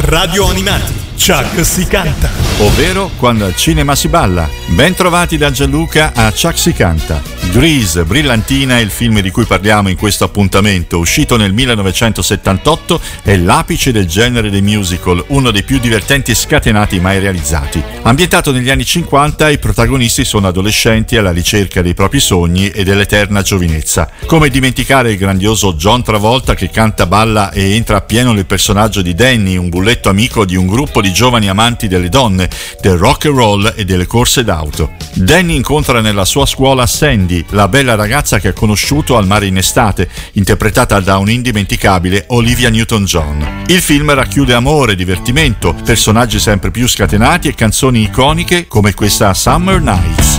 Radio Animati, Chuck si canta. Ovvero quando al cinema si balla. Ben trovati da Gianluca a Chuck si canta. Grease, Brillantina è il film di cui parliamo in questo appuntamento, uscito nel 1978, è l'apice del genere dei musical, uno dei più divertenti e scatenati mai realizzati. Ambientato negli anni 50, i protagonisti sono adolescenti alla ricerca dei propri sogni e dell'eterna giovinezza. Come dimenticare il grandioso John Travolta che canta, balla e entra appieno nel personaggio di Danny, un bulletto amico di un gruppo di giovani amanti delle donne, del rock and roll e delle corse d'auto. Danny incontra nella sua scuola Sandy, la bella ragazza che ha conosciuto al mare in estate, interpretata da un'indimenticabile Olivia Newton-John. Il film racchiude amore, divertimento, personaggi sempre più scatenati e canzoni iconiche come questa Summer Nights.